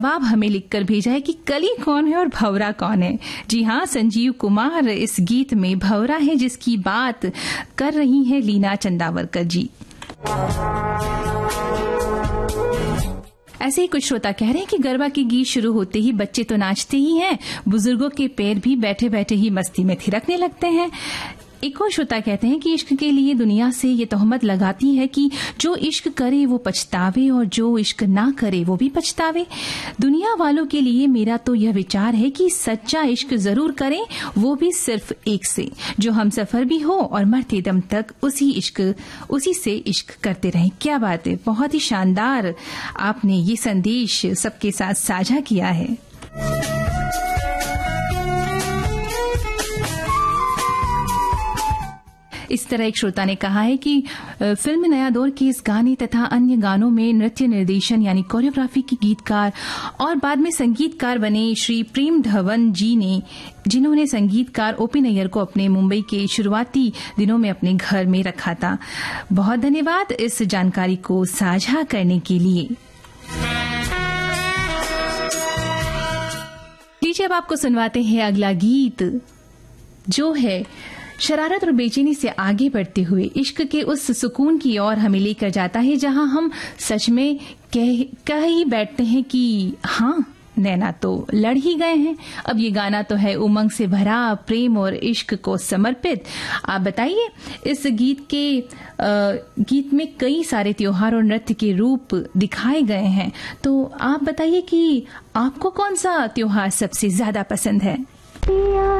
जवाब हमें लिखकर भेजा है कि कली कौन है और भंवरा कौन है। जी हाँ, संजीव कुमार इस गीत में भंवरा है, जिसकी बात कर रही है लीना चंदावरकर जी। ऐसे ही कुछ श्रोता कह रहे हैं कि गरबा के गीत शुरू होते ही बच्चे तो नाचते ही हैं, बुजुर्गों के पैर भी बैठे बैठे ही मस्ती में थिरकने लगते हैं। एक और श्रोता कहते हैं कि इश्क के लिए दुनिया से ये तोहमत लगाती है कि जो इश्क करे वो पछतावे और जो इश्क ना करे वो भी पछतावे। दुनिया वालों के लिए मेरा तो यह विचार है कि सच्चा इश्क जरूर करें, वो भी सिर्फ एक से, जो हम सफर भी हो और मरते दम तक उसी से इश्क करते रहें। क्या बात है, बहुत ही शानदार आपने ये संदेश सबके साथ साझा किया है। इस तरह एक श्रोता ने कहा है कि फिल्म नया दौर के इस गाने तथा अन्य गानों में नृत्य निर्देशन यानी कोरियोग्राफी के गीतकार और बाद में संगीतकार बने श्री प्रेम धवन जी ने, जिन्होंने संगीतकार ओपी नैयर को अपने मुंबई के शुरुआती दिनों में अपने घर में रखा था। बहुत धन्यवाद इस जानकारी को साझा करने के लिए। लीजिए अब आपको सुनवाते हैं अगला गीत, जो है शरारत और बेचैनी से आगे बढ़ते हुए इश्क के उस सुकून की ओर हमें लेकर जाता है जहां हम सच में कह ही बैठते हैं कि हाँ, नैना तो लड़ ही गए हैं। अब ये गाना तो है उमंग से भरा, प्रेम और इश्क को समर्पित। आप बताइए, इस गीत में कई सारे त्योहार और नृत्य के रूप दिखाए गए हैं, तो आप बताइए कि आपको कौन सा त्योहार सबसे ज्यादा पसंद है।